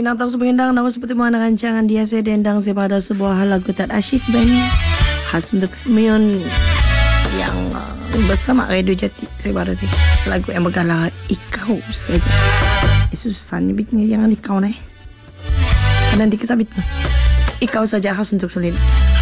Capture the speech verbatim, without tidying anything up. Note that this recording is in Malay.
binatang subendang namun seperti mana rancangan dia saya dendang saya pada sebuah lagu tak asyik dan khas untuk Semion yang uh, bersama Radio Jati saya pada ti lagu yang bergalah ikau saja. Eh, susah ni bikin jangan ikau nih. Karena dikesabit ikau saja khas untuk Selin.